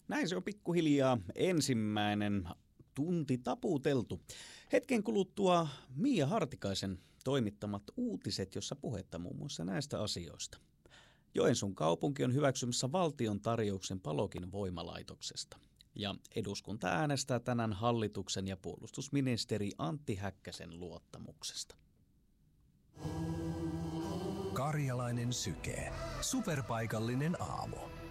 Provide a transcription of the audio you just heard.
Näin se on pikkuhiljaa ensimmäinen tunti taputeltu. Hetken kuluttua Mia Hartikaisen toimittamat uutiset, jossa puhetta muun muassa näistä asioista. Joensuun kaupunki on hyväksymässä valtion tarjouksen Palokin voimalaitoksesta. Ja eduskunta äänestää tänään hallituksen ja puolustusministeri Antti Häkkäsen luottamuksesta. Karjalainen syke. Superpaikallinen aamu.